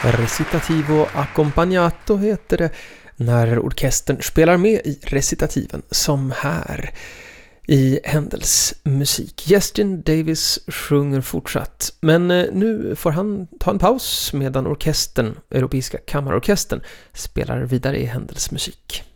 Recitativo accompagnato heter det när orkestern spelar med i recitativen, som här i Händels musik. Justin Davis sjunger fortsatt, men nu får han ta en paus medan orkestern, Europeiska kammarorkestern, spelar vidare i Händels musik.